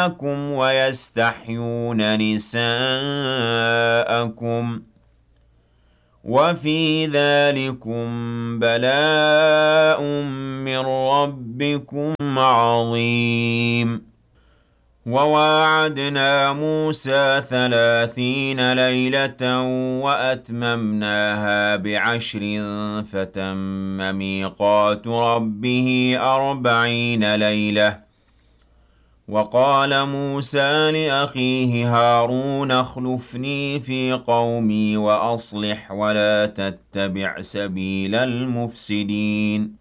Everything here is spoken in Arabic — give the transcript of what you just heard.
نِسَاءَكُمْ وَيَسْتَحْيُونَ نِسَاءَكُمْ ۚ وَفِي ذَٰلِكُم بَلَاءٌ مِّن رَّبِّكُمْ عَظِيمٌ وَوَاعَدْنَا مُوسَىٰ 30 لَيْلَةً وَأَتْمَمْنَاهَا ب10 فَتَمَّ مِيقَاتُ رَبِّهِ 40 لَيْلَةً ۚ وَقَالَ مُوسَىٰ لِأَخِيهِ هَارُونَ اخْلُفْنِي فِي قَوْمِي وَأَصْلِحْ وَلَا تَتَّبِعْ سَبِيلَ الْمُفْسِدِينَ